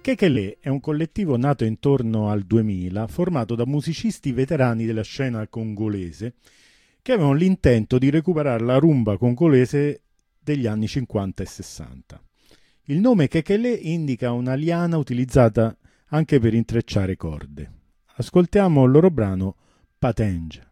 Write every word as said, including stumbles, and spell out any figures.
Kekelé è un collettivo nato intorno al duemila, formato da musicisti veterani della scena congolese che avevano l'intento di recuperare la rumba congolese degli anni cinquanta e sessanta. Il nome Kekelé indica una liana utilizzata anche per intrecciare corde. Ascoltiamo il loro brano Patenge.